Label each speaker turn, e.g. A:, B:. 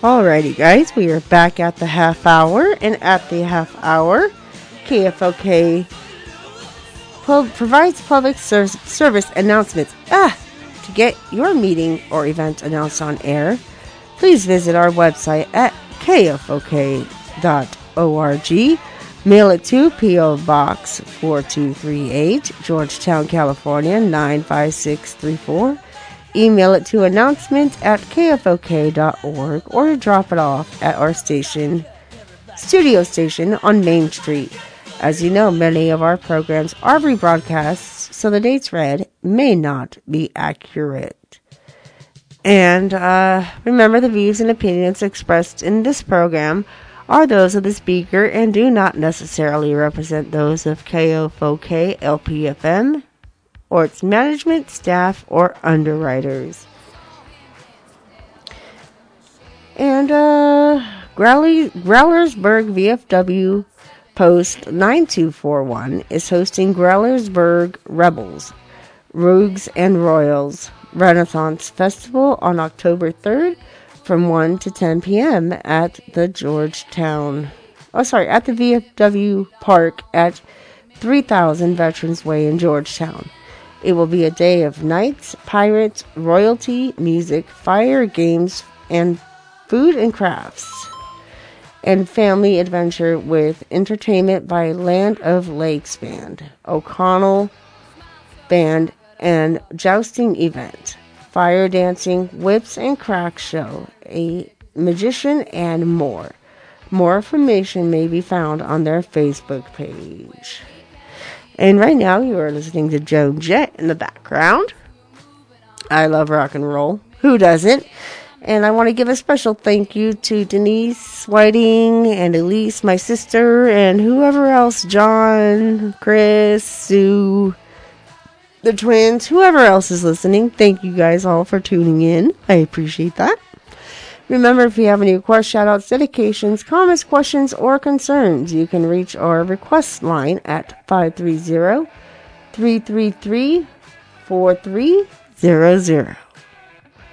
A: Alrighty, guys, we are back at the half hour, and at the half hour, KFOK provides public service announcements. To get your meeting or event announced on air, please visit our website at kfok.org. Mail it to P.O. Box 4238, Georgetown, California 95634. Email it to announcements@kfok.org or drop it off at our studio station on Main Street. As you know, many of our programs are rebroadcasts, so the dates read may not be accurate. And remember, the views and opinions expressed in this program are those of the speaker and do not necessarily represent those of KFOK LPFM or its management, staff, or underwriters. And Growlersburg VFW Post 9241 is hosting Growlersburg Rebels, Rogues and Royals Renaissance Festival on October 3rd from 1 to 10 p.m. at the VFW Park at 3000 Veterans Way in Georgetown. It will be a day of knights, pirates, royalty, music, fire, games, and food and crafts, and family adventure with entertainment by Land of Lakes Band, O'Connell Band, and jousting event, fire dancing, whips and crack show, a magician, and more. More information may be found on their Facebook page. And right now you are listening to Joan Jett in the background. I love rock and roll. Who doesn't? And I want to give a special thank you to Denise Whiting and Elise, my sister, and whoever else, John, Chris, Sue, the twins, whoever else is listening. Thank you guys all for tuning in. I appreciate that. Remember, if you have any requests, shout-outs, dedications, comments, questions, or concerns, you can reach our request line at 530-333-4300.